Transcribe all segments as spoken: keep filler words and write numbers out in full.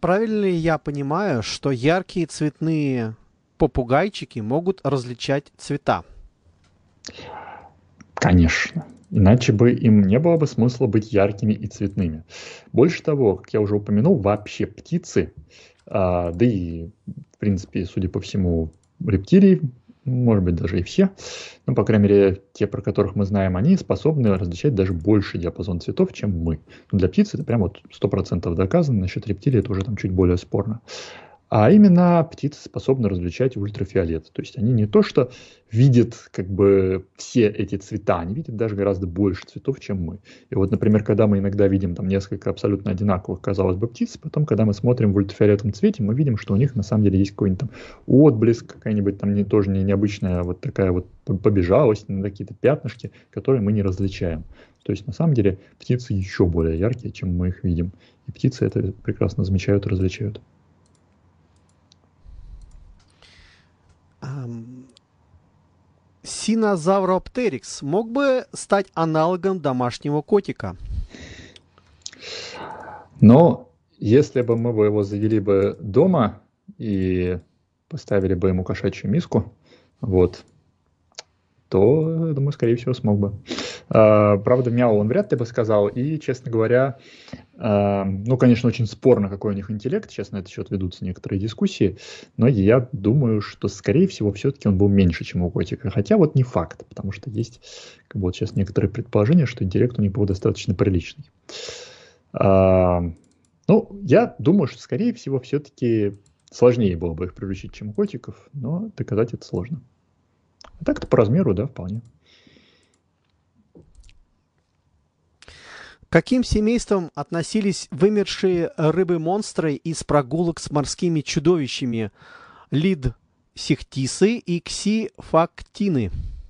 правильно ли я понимаю, что яркие цветные попугайчики могут различать цвета? Конечно. Иначе бы им не было бы смысла быть яркими и цветными. Больше того, как я уже упомянул, вообще птицы, а, да и, в принципе, судя по всему, рептилии, может быть, даже и все, ну, по крайней мере, те, про которых мы знаем, они способны различать даже больший диапазон цветов, чем мы. Но для птиц это прям вот сто процентов доказано, насчет рептилий это уже там чуть более спорно. А именно птицы способны различать ультрафиолет. То есть они не то что видят как бы все эти цвета, они видят даже гораздо больше цветов, чем мы. И вот, например, когда мы иногда видим там несколько абсолютно одинаковых, казалось бы, птиц, потом, когда мы смотрим в ультрафиолетовом цвете, мы видим, что у них на самом деле есть какой-нибудь там отблеск, какая-нибудь там не, тоже не, необычная вот такая вот побежалость, какие-то пятнышки, которые мы не различаем. То есть на самом деле птицы еще более яркие, чем мы их видим. И птицы это прекрасно замечают и различают. Синозавроптерикс мог бы стать аналогом домашнего котика? Но если бы мы бы его завели бы дома и поставили бы ему кошачью миску, вот, то, думаю, скорее всего, смог бы. А, правда, мяу он вряд ли бы сказал. И, честно говоря, а, ну, конечно, очень спорно, какой у них интеллект. Сейчас на этот счет ведутся некоторые дискуссии. Но я думаю, что, скорее всего, все-таки он был меньше, чем у котика. Хотя вот не факт, потому что есть как бы, вот сейчас некоторые предположения, что интеллект у них был достаточно приличный. А, ну, я думаю, что, скорее всего, все-таки сложнее было бы их приручить, чем у котиков. Но доказать это сложно. А так-то по размеру, да, вполне. К каким семействам относились вымершие рыбы-монстры из прогулок с морскими чудовищами лидсихтисы и ксифактины?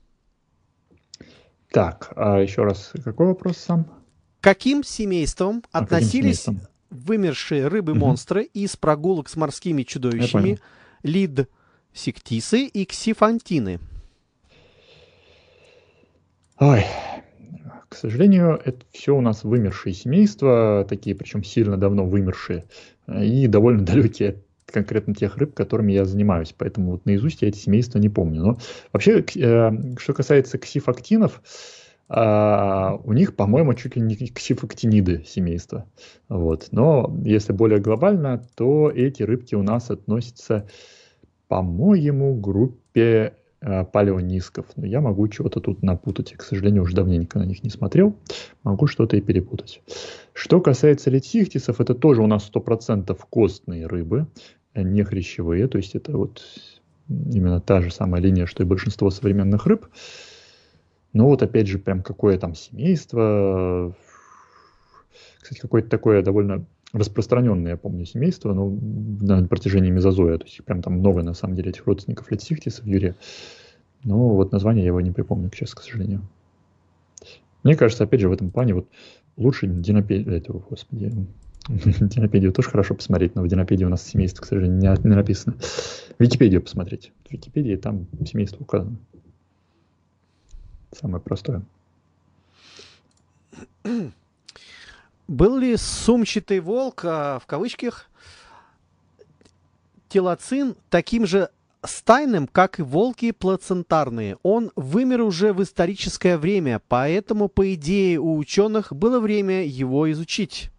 Так, а еще раз, какой вопрос сам? К каким семействам А, каким относились семейством? вымершие рыбы-монстры угу. из прогулок с морскими чудовищами лидсихтисы и ксифантины? Ой, к сожалению, это все у нас вымершие семейства, такие, причем сильно давно вымершие, и довольно далекие от конкретно тех рыб, которыми я занимаюсь. Поэтому вот наизусть я эти семейства не помню. Но вообще, что касается ксифактинов, у них, по-моему, чуть ли не ксифактиниды семейства. Вот. Но если более глобально, то эти рыбки у нас относятся, по-моему, к группе палеонисков. Но я могу чего-то тут напутать. Я, к сожалению, уже давненько на них не смотрел. Могу что-то и перепутать. Что касается литсихтисов, это тоже у нас сто процентов костные рыбы, не хрящевые. То есть это вот именно та же самая линия, что и большинство современных рыб. Но вот опять же, прям какое там семейство. Кстати, какое-то такое довольно распространенное, я помню, семейство, но на протяжении мезозоя. То есть прям там много, на самом деле, этих родственников литсихтисов в Юре. Но вот название я его не припомню, сейчас, к сожалению. Мне кажется, опять же, в этом плане вот лучше динопедию, этого, господи, динопедию тоже хорошо посмотреть, но в динопедии у нас семейство, к сожалению, не, не написано. Википедию посмотреть. В Википедии там семейство указано. Самое простое. Был ли сумчатый волк, в кавычках, телоцин, таким же стайным, как и волки плацентарные? Он вымер уже в историческое время, поэтому, по идее, у ученых было время его изучить.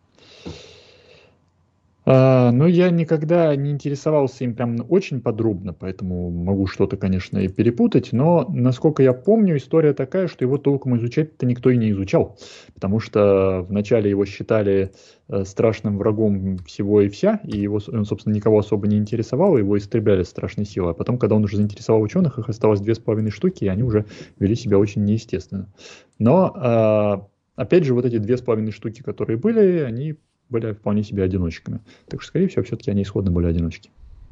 Uh, ну, я никогда не интересовался им прям очень подробно, поэтому могу что-то, конечно, и перепутать, но, насколько я помню, история такая, что его толком изучать-то никто и не изучал, потому что вначале его считали э, страшным врагом всего и вся, и его, он, собственно, никого особо не интересовал, его истребляли страшной силой, а потом, когда он уже заинтересовал ученых, их осталось две с половиной штуки, и они уже вели себя очень неестественно. Но, э, опять же, вот эти две с половиной штуки, которые были, они были вполне себе одиночками. Так что, скорее всего, все-таки они исходно были одиночки.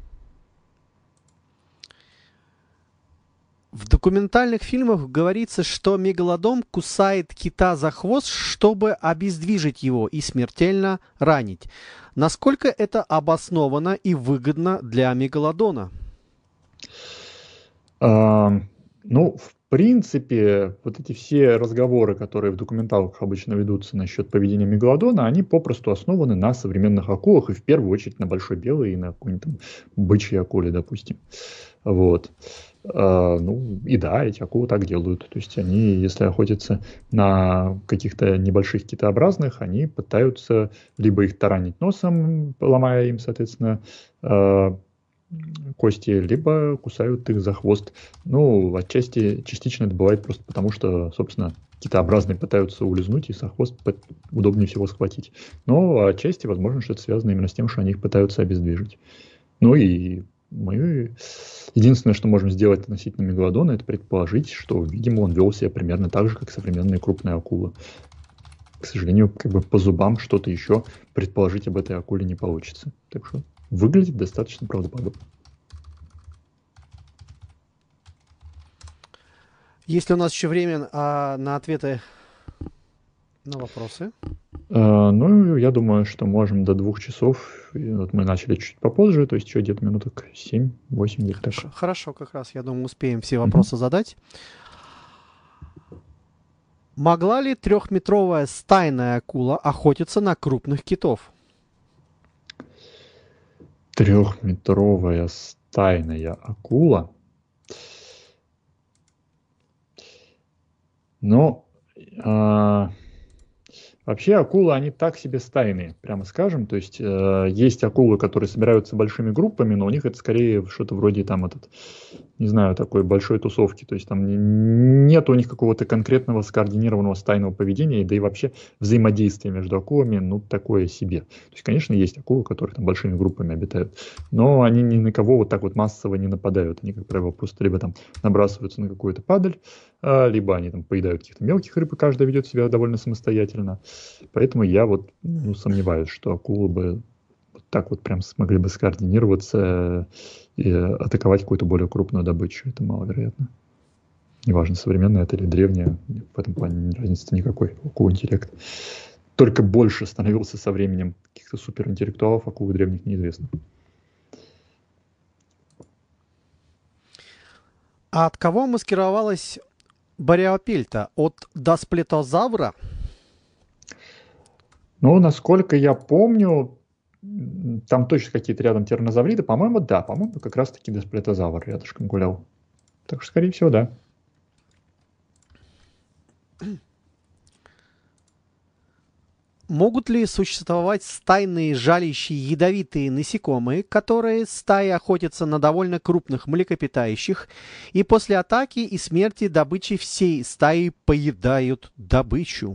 В документальных фильмах говорится, что мегалодон кусает кита за хвост, чтобы обездвижить его и смертельно ранить. Насколько это обосновано и выгодно для мегалодона? А, ну, в принципе, вот эти все разговоры, которые в документалках обычно ведутся насчет поведения мегалодона, они попросту основаны на современных акулах, и в первую очередь на большой белой и на какой-нибудь там бычьей акуле, допустим. Вот. А, ну, и да, эти акулы так делают. То есть они, если охотятся на каких-то небольших китообразных, они пытаются либо их таранить носом, ломая им, соответственно, кости, либо кусают их за хвост. Ну, отчасти, частично это бывает просто потому, что, собственно, китообразные пытаются улизнуть и за хвост удобнее всего схватить. Но отчасти, возможно, что это связано именно с тем, что они их пытаются обездвижить. Ну и мы... Единственное, что можем сделать относительно мегалодона, это предположить, что, видимо, он вел себя примерно так же, как современные крупные акулы. К сожалению, как бы по зубам что-то еще предположить об этой акуле не получится. Так что выглядит достаточно правдоподобно. Есть ли у нас еще время а, на ответы на вопросы? А, ну, я думаю, что можем до двух часов. И вот мы начали чуть попозже, то есть еще где-то минуток семь-восемь. Где-то Хорошо, так. хорошо, как раз, я думаю, успеем все вопросы mm-hmm. задать. Могла ли трехметровая стайная акула охотиться на крупных китов? Трехметровая стайная акула? Ну, а, вообще акулы, они так себе стайные, прямо скажем. То есть э, есть акулы, которые собираются большими группами, но у них это скорее что-то вроде там этот, не знаю, такой большой тусовки. То есть там нет у них какого-то конкретного скоординированного стайного поведения, да и вообще взаимодействие между акулами, ну, такое себе. То есть, конечно, есть акулы, которые там большими группами обитают, но они ни на кого вот так вот массово не нападают. Они, как правило, просто либо там набрасываются на какую-то падаль, либо они там поедают каких-то мелких рыб, и каждая ведет себя довольно самостоятельно. Поэтому я вот ну, сомневаюсь, что акулы бы вот так вот прям смогли бы скоординироваться и атаковать какую-то более крупную добычу. Это маловероятно. Неважно, современная это или древняя, в этом плане разницы никакой. Акул интеллект только больше становился со временем. Каких-то суперинтеллектуалов акул древних неизвестно. А от кого маскировалась Бариопельта? От дасплетозавра? Ну, насколько я помню, там точно какие-то рядом тираннозавриды. По-моему, да. По-моему, как раз-таки дасплетозавр рядышком гулял. Так что, скорее всего, да. Могут ли существовать стайные жалящие ядовитые насекомые, которые стаи охотятся на довольно крупных млекопитающих, и после атаки и смерти добычи всей стаи поедают добычу?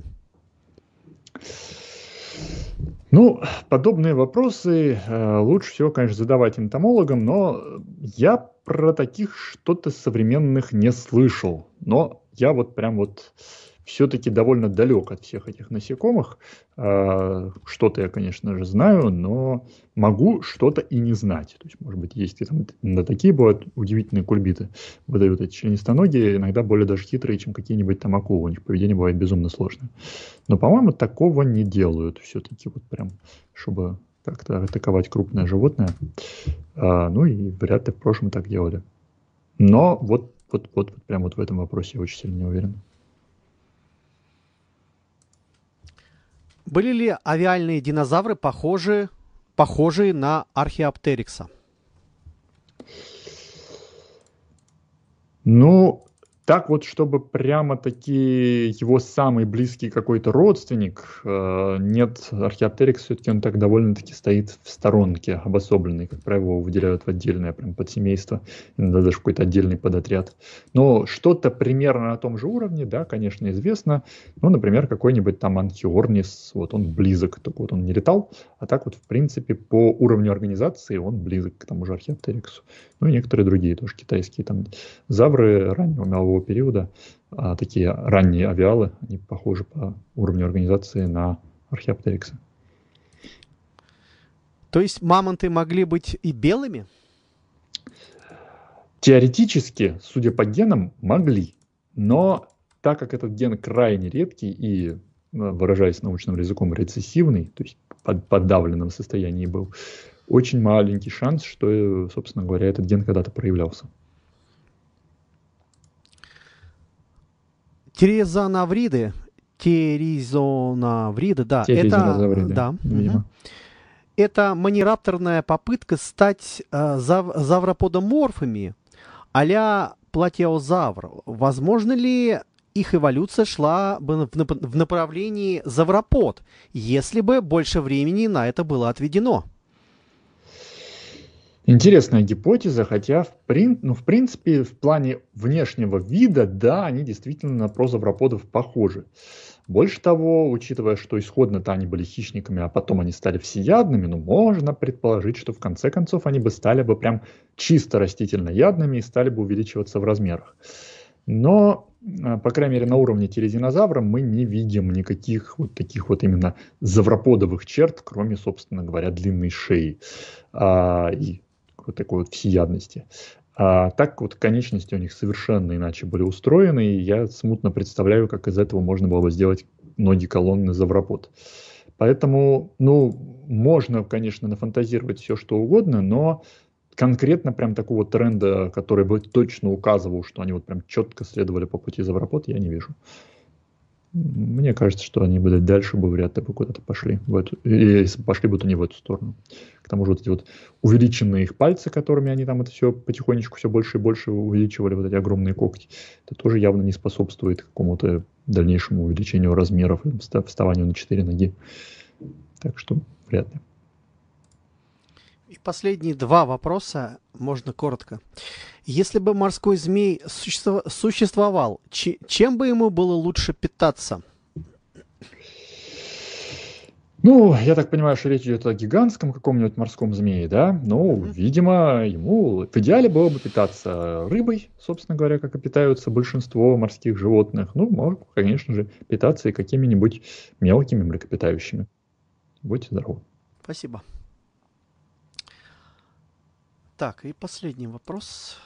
Ну, подобные вопросы э, лучше всего, конечно, задавать энтомологам, но я про таких что-то современных не слышал. Но я вот прям вот все-таки довольно далек от всех этих насекомых. Э, что-то я, конечно же, знаю, но могу что-то и не знать. То есть, может быть, есть и там да, такие бывают удивительные кульбиты, выдают эти членистоногие, иногда более даже хитрые, чем какие-нибудь там акулы. У них поведение бывает безумно сложное. Но, по-моему, такого не делают все-таки, вот прям, чтобы как-то атаковать крупное животное. А, ну и вряд ли в прошлом так делали. Но вот, вот, вот, вот прям вот в этом вопросе я очень сильно не уверен. Были ли авиальные динозавры похожи, похожие на археоптерикса? Ну, так вот, чтобы прямо-таки его самый близкий какой-то родственник, э, нет, археоптерикс все-таки он так довольно-таки стоит в сторонке, обособленный, как правило, его выделяют в отдельное прям подсемейство, иногда даже какой-то отдельный подотряд. Но что-то примерно на том же уровне, да, конечно, известно. Ну, например, какой-нибудь там анхиорнис, вот он близок, только вот он не летал, а так вот, в принципе, по уровню организации он близок к тому же археоптериксу. Ну, и некоторые другие тоже китайские там завры раннего мелового периода, а, такие ранние авиалы, они похожи по уровню организации на археоптерикса. То есть мамонты могли быть и белыми? Теоретически, судя по генам, могли. Но так как этот ген крайне редкий и, выражаясь научным языком, рецессивный, то есть под подавленном состоянии был, очень маленький шанс, что, собственно говоря, этот ген когда-то проявлялся. Терезонавриды, теризонавриды, да, это, Терезонавриды, да, видимо. мгм. Это манирапторная попытка стать э, зав- завроподоморфами а-ля платеозавр. Возможно ли их эволюция шла бы в нап- в направлении завропод, если бы больше времени на это было отведено? Интересная гипотеза, хотя в, прин... ну, в принципе в плане внешнего вида, да, они действительно на прозавроподов похожи. Больше того, учитывая, что исходно-то они были хищниками, а потом они стали всеядными, ну, можно предположить, что в конце концов они бы стали бы прям чисто растительноядными и стали бы увеличиваться в размерах. Но, а, по крайней мере, на уровне тирезинозавра мы не видим никаких вот таких вот именно завроподовых черт, кроме, собственно говоря, длинной шеи а, и вот такой вот всеядности. А так вот конечности у них совершенно иначе были устроены, и я смутно представляю, как из этого можно было бы сделать ноги-колонны завропод. Поэтому, ну, можно, конечно, нафантазировать все, что угодно, но конкретно прям такого тренда, который бы точно указывал, что они вот прям четко следовали по пути завропод, я не вижу. Мне кажется, что они бы дальше бы вряд ли бы куда-то пошли. В эту, или если бы пошли бы, то не в эту сторону. К тому же вот эти вот увеличенные их пальцы, которыми они там это все потихонечку все больше и больше увеличивали, вот эти огромные когти, это тоже явно не способствует какому-то дальнейшему увеличению размеров, вставанию на четыре ноги. Так что вряд ли. И последние два вопроса, можно коротко. Если бы морской змей существо- существовал, че- чем бы ему было лучше питаться? Ну, я так понимаю, что речь идет о гигантском каком-нибудь морском змее, да? Ну, Мгм. видимо, ему в идеале было бы питаться рыбой, собственно говоря, как и питаются большинство морских животных. Ну, мог, конечно же, питаться и какими-нибудь мелкими млекопитающими. Будьте здоровы. Спасибо. Так, и последний вопрос.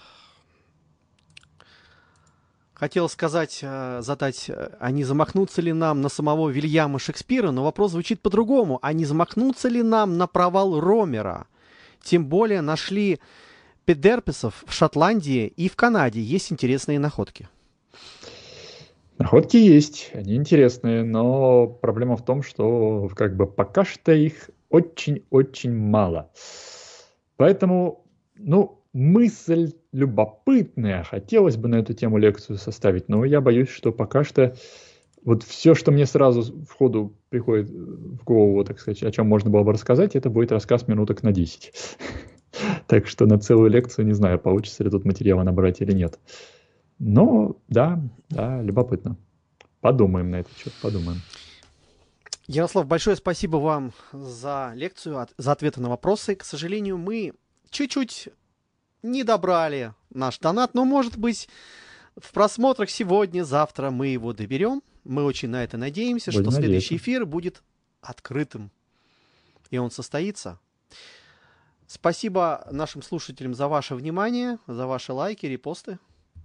Хотел сказать, э, задать, э, а не замахнуться ли нам на самого Вильяма Шекспира, но вопрос звучит по-другому. А не замахнуться ли нам на провал Ромера? Тем более нашли педерпесов в Шотландии и в Канаде. Есть интересные находки. Находки есть, они интересные, но проблема в том, что как бы пока что их очень-очень мало. Поэтому, ну, мысль любопытная, хотелось бы на эту тему лекцию составить, но я боюсь, что пока что вот все, что мне сразу в ходу приходит в голову, так сказать, о чем можно было бы рассказать, это будет рассказ минуток на десять. Так что на целую лекцию не знаю, получится ли тут материала набрать или нет. Но да, да, любопытно. Подумаем на этот счет, подумаем. Ярослав, большое спасибо вам за лекцию, от- за ответы на вопросы. К сожалению, мы чуть-чуть не добрали наш донат, но, может быть, в просмотрах сегодня, завтра мы его доберем. Мы очень на это надеемся, Будем что следующий надеяться. эфир будет открытым, и он состоится. Спасибо нашим слушателям за ваше внимание, за ваши лайки, репосты.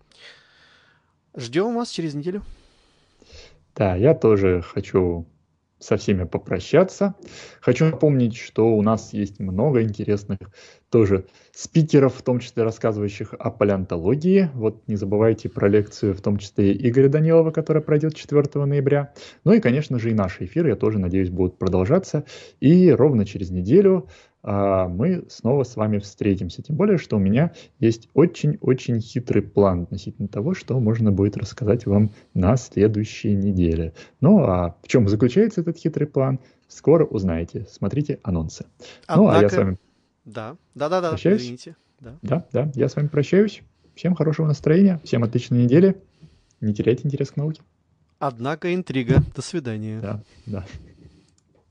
Ждем вас через неделю. Да, я тоже хочу со всеми попрощаться. Хочу напомнить, что у нас есть много интересных тоже спикеров, в том числе рассказывающих о палеонтологии. Вот не забывайте про лекцию, в том числе Игоря Данилова, которая пройдет четвёртого ноября. Ну и, конечно же, и наши эфиры, я тоже надеюсь, будут продолжаться. И ровно через неделю а, мы снова с вами встретимся. Тем более, что у меня есть очень-очень хитрый план относительно того, что можно будет рассказать вам на следующей неделе. Ну а в чем заключается этот хитрый план, скоро узнаете. Смотрите анонсы. Ну а я с Однако, вами да, да-да-да, прощаюсь. извините. Да. Да, да, я с вами прощаюсь. Всем хорошего настроения, всем отличной недели. Не теряйте интерес к науке. Однако интрига. До свидания. Да, да.